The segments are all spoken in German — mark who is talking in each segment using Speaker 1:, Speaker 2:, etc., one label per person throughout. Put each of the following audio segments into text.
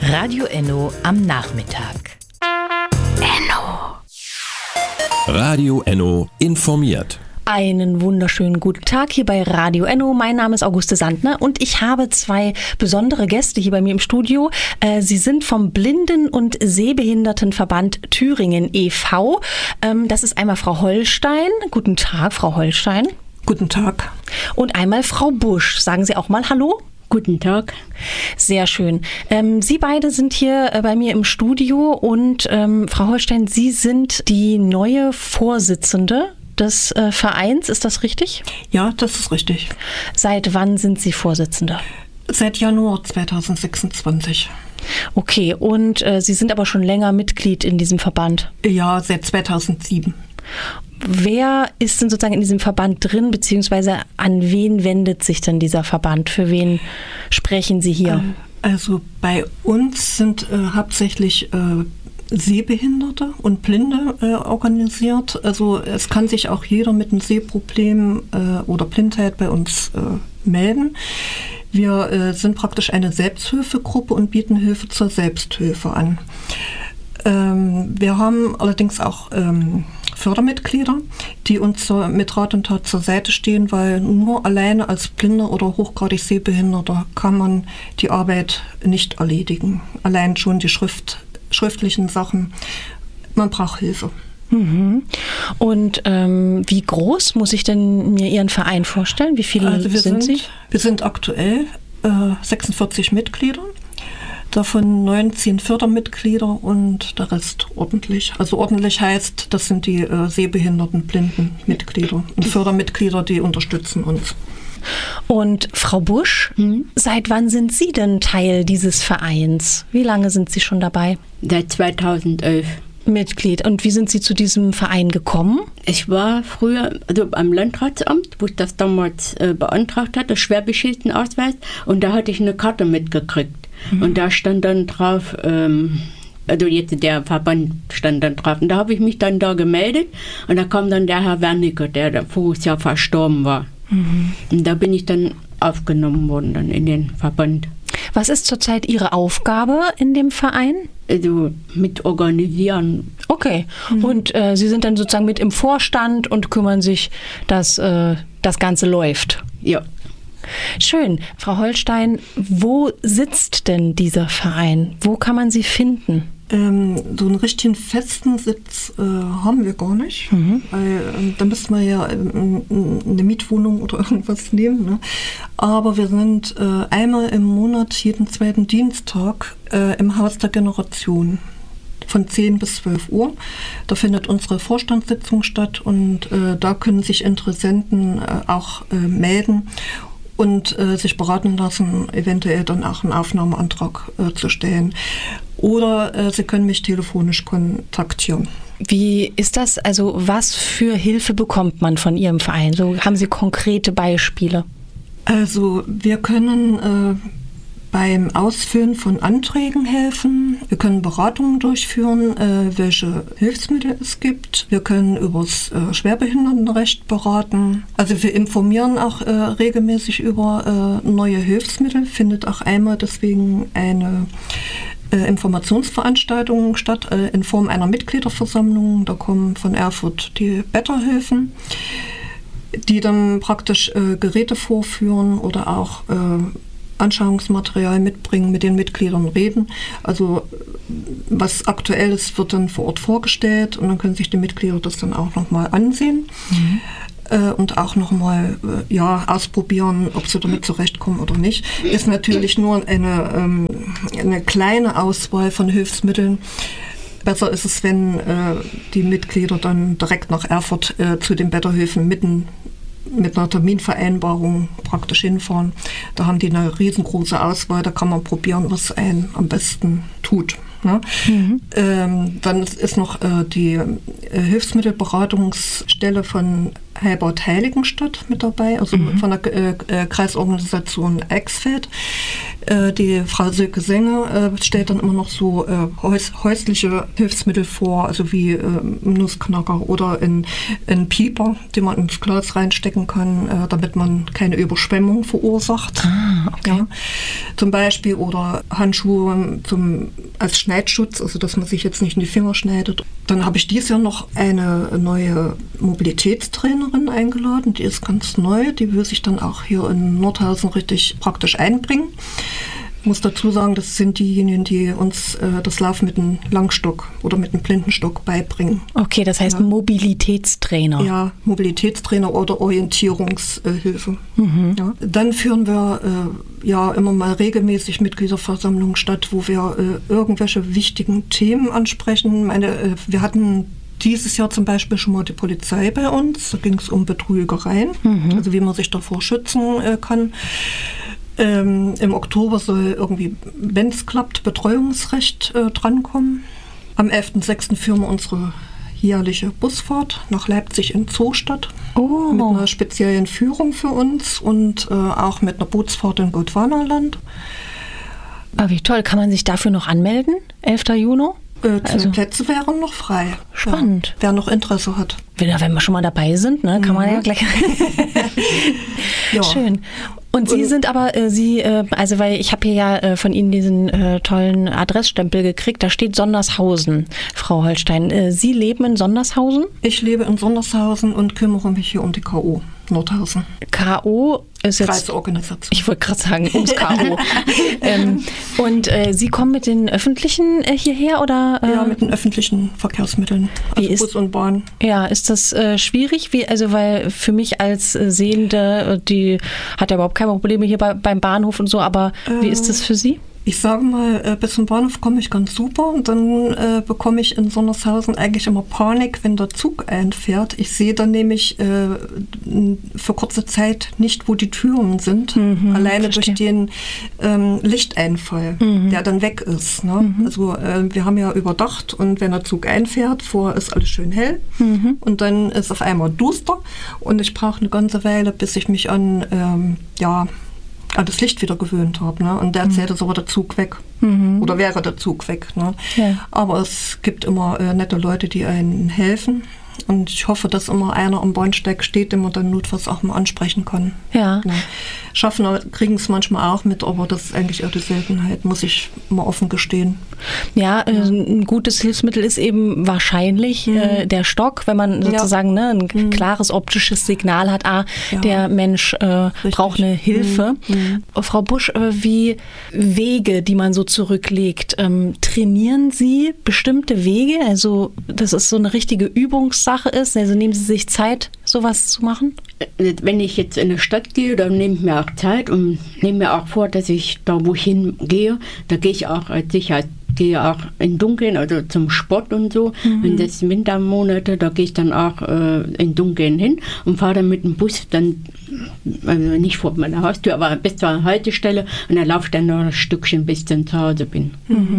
Speaker 1: Radio Enno am Nachmittag. Enno.
Speaker 2: Radio Enno informiert.
Speaker 3: Einen wunderschönen guten Tag hier bei Radio Enno. Mein Name ist Auguste Sandner und ich habe zwei besondere Gäste hier bei mir im Studio. Sie sind vom Blinden- und Sehbehindertenverband Thüringen e.V. Das ist einmal Frau Holstein. Guten Tag, Frau Holstein.
Speaker 4: Guten Tag.
Speaker 3: Und einmal Frau Busch. Sagen Sie auch mal Hallo.
Speaker 4: Guten Tag.
Speaker 3: Sehr schön. Sie beide sind hier bei mir im Studio und Frau Holstein, Sie sind die neue Vorsitzende des Vereins. Ist das richtig?
Speaker 4: Ja, das ist richtig.
Speaker 3: Seit wann sind Sie Vorsitzende?
Speaker 4: Seit Januar 2026.
Speaker 3: Okay, und Sie sind aber schon länger Mitglied in diesem Verband?
Speaker 4: Ja, seit 2007.
Speaker 3: Wer ist denn sozusagen in diesem Verband drin, beziehungsweise an wen wendet sich denn dieser Verband? Für wen sprechen Sie hier?
Speaker 4: Also bei uns sind hauptsächlich Sehbehinderte und Blinde organisiert. Also es kann sich auch jeder mit einem Sehproblem oder Blindheit bei uns melden. Wir sind praktisch eine Selbsthilfegruppe und bieten Hilfe zur Selbsthilfe an. Wir haben allerdings auch Fördermitglieder, die uns mit Rat und Tat zur Seite stehen, weil nur alleine als Blinder oder hochgradig Sehbehinderter kann man die Arbeit nicht erledigen. Allein schon die schriftlichen Sachen. Man braucht Hilfe.
Speaker 3: Mhm. Und wie groß muss ich denn mir Ihren Verein vorstellen? Wie viele sind Sie?
Speaker 4: Wir sind aktuell 46 Mitglieder. Davon 19 Fördermitglieder und der Rest ordentlich. Also ordentlich heißt, das sind die sehbehinderten, blinden Mitglieder und Fördermitglieder, die unterstützen uns.
Speaker 3: Und Frau Busch, seit wann sind Sie denn Teil dieses Vereins? Wie lange sind Sie schon dabei?
Speaker 5: Seit 2011.
Speaker 3: Mitglied. Und wie sind Sie zu diesem Verein gekommen?
Speaker 5: Ich war früher am Landratsamt, wo ich das damals beantragt hatte, Schwerbehindertenausweis, und da hatte ich eine Karte mitgekriegt. Und da stand dann drauf, also jetzt der Verband stand dann drauf. Und da habe ich mich dann da gemeldet und da kam dann der Herr Wernicke, der voriges Jahr verstorben war. Und da bin ich dann aufgenommen worden dann in den Verband.
Speaker 3: Was ist zurzeit Ihre Aufgabe in dem Verein?
Speaker 5: Also mit organisieren.
Speaker 3: Okay. Und Sie sind dann sozusagen mit im Vorstand und kümmern sich, dass das Ganze läuft?
Speaker 5: Ja.
Speaker 3: Schön. Frau Holstein, wo sitzt denn dieser Verein? Wo kann man Sie finden?
Speaker 4: So einen richtigen festen Sitz haben wir gar nicht, weil da müssen wir ja eine Mietwohnung oder irgendwas nehmen. Ne? Aber wir sind einmal im Monat, jeden zweiten Dienstag im Haus der Generation von 10 bis 12 Uhr. Da findet unsere Vorstandssitzung statt und da können sich Interessenten auch melden und sich beraten lassen, eventuell dann auch einen Aufnahmeantrag zu stellen. Oder Sie können mich telefonisch kontaktieren.
Speaker 3: Wie ist das? Also was für Hilfe bekommt man von Ihrem Verein? So, haben Sie konkrete Beispiele?
Speaker 4: Also wir können beim Ausfüllen von Anträgen helfen. Wir können Beratungen durchführen, welche Hilfsmittel es gibt. Wir können über das Schwerbehindertenrecht beraten. Also wir informieren auch regelmäßig über neue Hilfsmittel. Findet auch einmal deswegen eine Informationsveranstaltung statt in Form einer Mitgliederversammlung. Da kommen von Erfurt die Betterhilfen, die dann praktisch Geräte vorführen oder auch Anschauungsmaterial mitbringen, mit den Mitgliedern reden. Also was aktuell ist, wird dann vor Ort vorgestellt und dann können sich die Mitglieder das dann auch nochmal ansehen und auch nochmal ausprobieren, ob sie damit zurechtkommen oder nicht. Ist natürlich nur eine kleine Auswahl von Hilfsmitteln. Besser ist es, wenn die Mitglieder dann direkt nach Erfurt zu den Betterhilfen mit einer Terminvereinbarung praktisch hinfahren. Da haben die eine riesengroße Auswahl, da kann man probieren, was einen am besten tut. Ne? Dann ist noch die Hilfsmittelberatungsstelle von Heilbad-Heiligenstadt mit dabei, also von der Kreisorganisation Eichsfeld. Die Frau Silke Senge stellt dann immer noch so häusliche Hilfsmittel vor, also wie Nussknacker oder ein Pieper, den man ins Glas reinstecken kann, damit man keine Überschwemmung verursacht.
Speaker 3: Okay.
Speaker 4: Ja, zum Beispiel, oder Handschuhe als Schneidschutz, also dass man sich jetzt nicht in die Finger schneidet. Dann habe ich dieses Jahr noch eine neue Mobilitätstrainerin eingeladen, die ist ganz neu, die will sich dann auch hier in Nordhausen richtig praktisch einbringen. Ich muss dazu sagen, das sind diejenigen, die uns das Laufen mit dem Langstock oder mit dem Blindenstock beibringen.
Speaker 3: Okay, das heißt Mobilitätstrainer.
Speaker 4: Ja, Mobilitätstrainer oder Orientierungshilfe. Ja. Dann führen wir immer mal regelmäßig Mitgliederversammlungen statt, wo wir irgendwelche wichtigen Themen ansprechen. Wir hatten dieses Jahr zum Beispiel schon mal die Polizei bei uns. Da ging es um Betrügereien, also wie man sich davor schützen kann. Im Oktober soll irgendwie, wenn es klappt, Betreuungsrecht drankommen. Am 11.06. führen wir unsere jährliche Busfahrt nach Leipzig in Zoostadt mit einer speziellen Führung für uns und auch mit einer Bootsfahrt in Gondwanaland.
Speaker 3: Ah, wie toll. Kann man sich dafür noch anmelden? 11. Juni?
Speaker 4: Zwei Plätze wären noch frei.
Speaker 3: Spannend.
Speaker 4: Ja, wer noch Interesse hat.
Speaker 3: Wenn wir schon mal dabei sind, ne, kann man ja gleich.
Speaker 4: Ja.
Speaker 3: Schön. Und Sie sind aber, weil ich habe hier ja von Ihnen diesen tollen Adressstempel gekriegt, da steht Sondershausen, Frau Holstein. Sie leben in Sondershausen?
Speaker 4: Ich lebe in Sondershausen und kümmere mich hier um die K.O. Nordhausen.
Speaker 3: K.O. ist jetzt...
Speaker 4: Kreisorganisation.
Speaker 3: Ich wollte gerade sagen, ums K.O. Und Sie kommen mit den Öffentlichen hierher, oder?
Speaker 4: Ja, mit den öffentlichen Verkehrsmitteln, also Bus und Bahn.
Speaker 3: Ja, ist das schwierig? Weil für mich als Sehende, die hat ja überhaupt keine Probleme hier beim Bahnhof und so, aber wie ist das für Sie?
Speaker 4: Ich sage mal, bis zum Bahnhof komme ich ganz super und dann bekomme ich in Sondershausen eigentlich immer Panik, wenn der Zug einfährt. Ich sehe dann nämlich für kurze Zeit nicht, wo die Türen sind, alleine durch den Lichteinfall, der dann weg ist. Ne? Also wir haben ja überdacht, und wenn der Zug einfährt, vorher ist alles schön hell und dann ist auf einmal duster und ich brauche eine ganze Weile, bis ich mich an das Licht wieder gewöhnt habe. Ne? Und derzeit ist aber der Zug weg. Oder wäre der Zug weg. Ne? Ja. Aber es gibt immer nette Leute, die einen helfen. Und ich hoffe, dass immer einer am Bahnsteig steht, den man dann notfalls auch mal ansprechen kann.
Speaker 3: Ja.
Speaker 4: Ja. Schaffner kriegen es manchmal auch mit, aber das ist eigentlich eher die Seltenheit, muss ich mal offen gestehen.
Speaker 3: Ja, ein gutes Hilfsmittel ist eben wahrscheinlich der Stock, wenn man sozusagen ein klares optisches Signal hat, der Mensch braucht eine Hilfe. Frau Busch, wie Wege, die man so zurücklegt, trainieren Sie bestimmte Wege? Also, dass es so eine richtige Übungssache ist? Also nehmen Sie sich Zeit, sowas zu machen?
Speaker 5: Wenn ich jetzt in eine Stadt gehe, dann nehme ich mir auch Zeit und nehme mir auch vor, dass ich da, wo ich hingehe, da gehe ich auch als Sicherheit, gehe auch im Dunkeln, also zum Sport und so. Wenn das Wintermonate, da gehe ich dann auch im Dunkeln hin und fahre dann mit dem Bus dann, also nicht vor meiner Haustür, aber bis zur Haltestelle, und dann laufe ich dann noch ein Stückchen, bis ich dann zu Hause bin.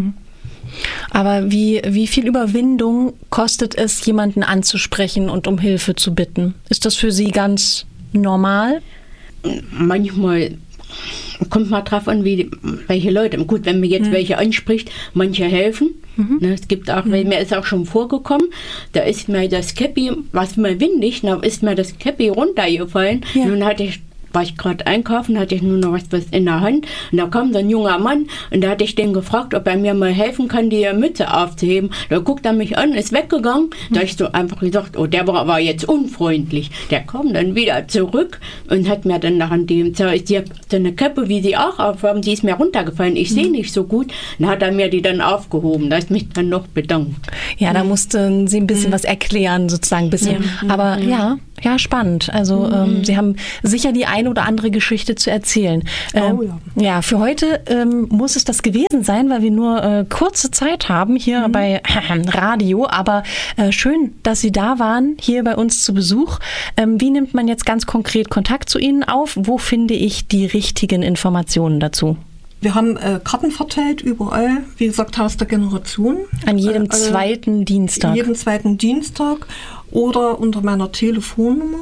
Speaker 3: Aber wie viel Überwindung kostet es, jemanden anzusprechen und um Hilfe zu bitten? Ist das für Sie ganz normal?
Speaker 5: Manchmal kommt mal drauf an, welche Leute. Gut, wenn man jetzt welche anspricht, manche helfen. Ne, es gibt auch, mir ist auch schon vorgekommen, da ist mir das Käppi, was mir windig, da ist mir das Käppi runtergefallen. Ja. Nun war ich gerade einkaufen, hatte ich nur noch was in der Hand, und da kam so ein junger Mann und da hatte ich den gefragt, ob er mir mal helfen kann, die Mütze aufzuheben. Da guckt er mich an, ist weggegangen. Da habe ich so einfach gesagt, der war jetzt unfreundlich. Der kam dann wieder zurück und hat mir dann nach dem so eine Kappe, wie Sie auch aufhaben, die ist mir runtergefallen. Ich sehe nicht so gut. Dann hat er mir die dann aufgehoben. Da ist mich dann noch bedankt.
Speaker 3: Ja, da mussten Sie ein bisschen was erklären, sozusagen ein bisschen. Aber ja, spannend. Also Sie haben sicher die eine oder andere Geschichte zu erzählen. Ja, für heute muss es das gewesen sein, weil wir nur kurze Zeit haben hier bei Radio. Aber schön, dass Sie da waren, hier bei uns zu Besuch. Wie nimmt man jetzt ganz konkret Kontakt zu Ihnen auf? Wo finde ich die richtigen Informationen dazu?
Speaker 4: Wir haben Karten verteilt überall, wie gesagt, Haus der Generation.
Speaker 3: An jedem zweiten Dienstag.
Speaker 4: Jeden zweiten Dienstag. oder unter meiner Telefonnummer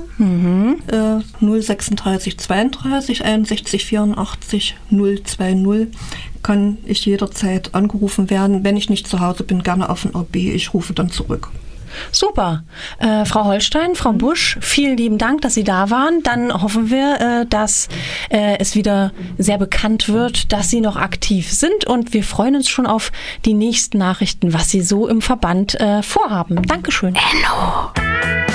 Speaker 4: 036 32 61 84 020 kann ich jederzeit angerufen werden. Wenn ich nicht zu Hause bin, gerne auf den OB. Ich rufe dann zurück.
Speaker 3: Super. Frau Holstein, Frau Busch, vielen lieben Dank, dass Sie da waren. Dann hoffen wir, dass es wieder sehr bekannt wird, dass Sie noch aktiv sind. Und wir freuen uns schon auf die nächsten Nachrichten, was Sie so im Verband vorhaben. Dankeschön.
Speaker 1: Enno.